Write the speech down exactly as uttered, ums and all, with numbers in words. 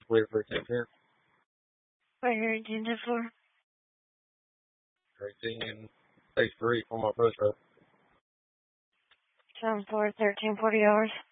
clear for ten ten. What are you eighteen ten for? eighteen, stage three for my post road. Seven four thirteen forty hours.